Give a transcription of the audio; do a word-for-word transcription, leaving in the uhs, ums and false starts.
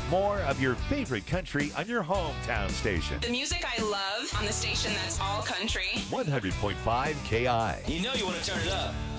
More of your favorite country on your hometown station. The music I love on the station that's all country. one hundred point five K I. You know you want to turn it up.